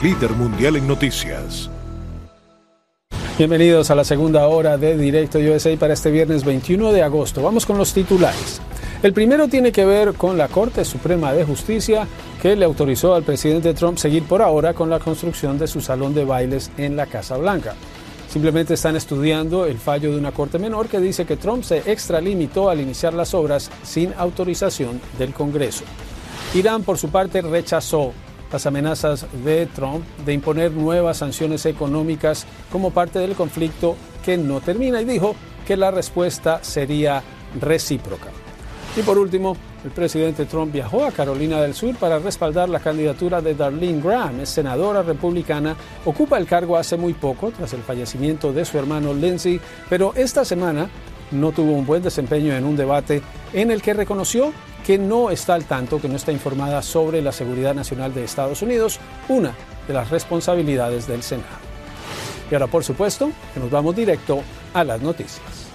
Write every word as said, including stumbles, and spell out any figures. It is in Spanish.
líder mundial en noticias. Bienvenidos a la segunda hora de Directo U S A para este viernes veintiuno de agosto. Vamos con los titulares. El primero tiene que ver con la Corte Suprema de Justicia, que le autorizó al presidente Trump seguir por ahora con la construcción de su salón de bailes en la Casa Blanca. Simplemente están estudiando el fallo de una corte menor que dice que Trump se extralimitó al iniciar las obras sin autorización del Congreso. Irán, por su parte, rechazó las amenazas de Trump de imponer nuevas sanciones económicas como parte del conflicto que no termina y dijo que la respuesta sería recíproca. Y por último, el presidente Trump viajó a Carolina del Sur para respaldar la candidatura de Darlene Graham, es senadora republicana, ocupa el cargo hace muy poco tras el fallecimiento de su hermano Lindsey, pero esta semana no tuvo un buen desempeño en un debate en el que reconoció que no está al tanto, que no está informada sobre la seguridad nacional de Estados Unidos, una de las responsabilidades del Senado. Y ahora, por supuesto, que nos vamos directo a las noticias.